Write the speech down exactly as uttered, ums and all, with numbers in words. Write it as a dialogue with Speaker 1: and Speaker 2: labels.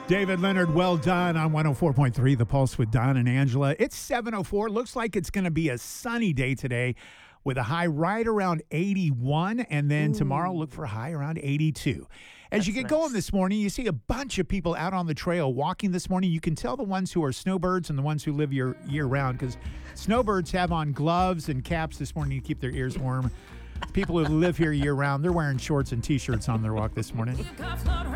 Speaker 1: David Leonard, well done on one oh four point three The Pulse with Don and Angela. It's seven oh four. Looks like it's going to be a sunny day today with a high right around eighty-one. And then Ooh. Tomorrow, look for a high around eighty-two. As That's you get nice. Going this morning, you see a bunch of people out on the trail walking this morning. You can tell the ones who are snowbirds and the ones who live year, year round because snowbirds have on gloves and caps this morning to keep their ears warm. People who live here year round, they're wearing shorts and T-shirts on their walk this morning.